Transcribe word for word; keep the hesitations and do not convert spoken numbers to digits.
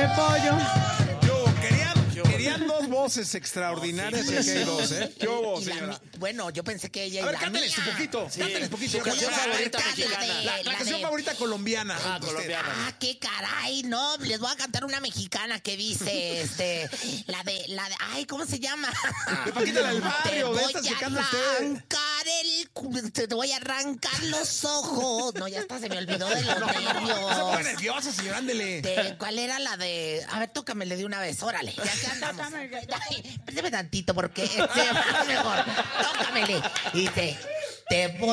de pollo. Yo, querían, querían dos voces extraordinarias y aquí hay dos, ¿eh? ¿Qué hubo, Y la señora? mi- bueno, yo pensé que ella A ver, y la cántales mía. un poquito. Sí. Cántales un poquito. Su canción La- favorita la- mexicana. la de- La, la la canción de- favorita colombiana. Ah, usted. colombiana. Ah, qué caray, no, les voy a cantar una mexicana que dice, este, la de, la de, ay, ¿cómo se llama? De Paquita la del Te Barrio, de voy estas que a canta usted. arrancar el, cu- te voy a arrancar los ojos. No, ya hasta se me olvidó de los No se ponga nervios. nerviosa, señora, ándele. De- ¿Cuál era la de? A ver, tócamele de una vez, órale, ya que andamos. Ay, espérame tantito porque se va mejor. Tócamele. Dice, te voy